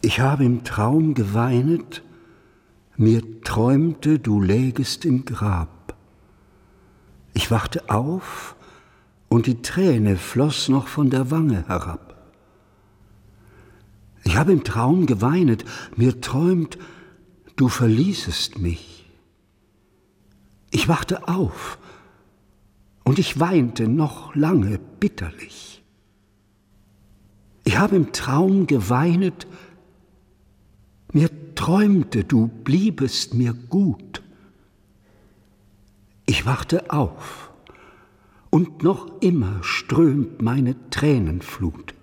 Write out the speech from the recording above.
Ich habe im Traum geweinet, mir träumte, du lägest im Grab. Ich wachte auf, und die Träne floss noch von der Wange herab. Ich habe im Traum geweinet, mir träumt, du verließest mich. Ich wachte auf, und ich weinte noch lange bitterlich. Ich habe im Traum geweinet, mir träumte, du bliebest mir gut. Ich wachte auf, und noch immer strömt meine Tränenflut.